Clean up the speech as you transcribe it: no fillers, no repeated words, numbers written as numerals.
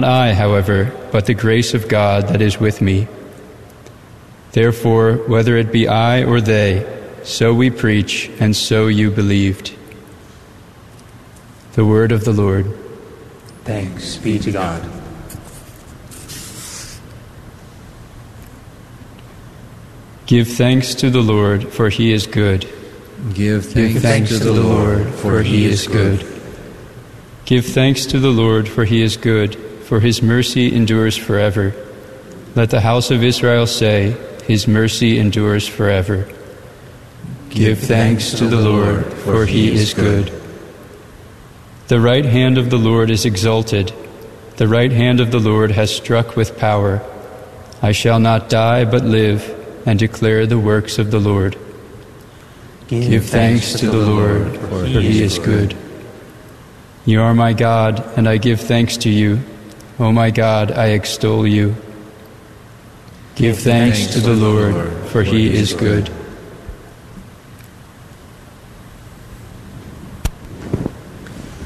Not I, however, but the grace of God that is with me. Therefore, whether it be I or they, so we preach, and so you believed. The word of the Lord. Thanks be to God. Give thanks to the Lord, for he is good. Give thanks to the Lord, for he is good. Give thanks to the Lord, for he is good, for his mercy endures forever. Let the house of Israel say, his mercy endures forever. Give thanks to the Lord, for he is good. The right hand of the Lord is exalted. The right hand of the Lord has struck with power. I shall not die, but live, and declare the works of the Lord. Give thanks to the Lord, for he is good. You are my God, and I give thanks to you. O my God, I extol you. Give thanks to the Lord, for he is good.